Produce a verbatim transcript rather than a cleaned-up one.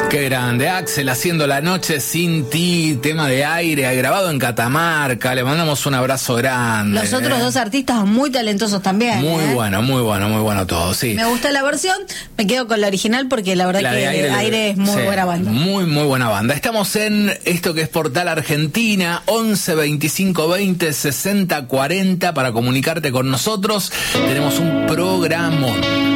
Qué grande, Axel haciendo La Noche Sin Ti, tema de Aire, grabado en Catamarca, le mandamos un abrazo grande. Los otros eh. dos artistas muy talentosos también. Muy ¿eh? bueno, muy bueno, muy bueno todo, sí. Me gusta la versión, me quedo con la original porque la verdad La que de Aire, Aire es muy sí, buena banda. Muy, muy buena banda. Estamos en esto que es Portal Argentina, once veinticinco veinte sesenta cuarenta para comunicarte con nosotros. Tenemos un programón.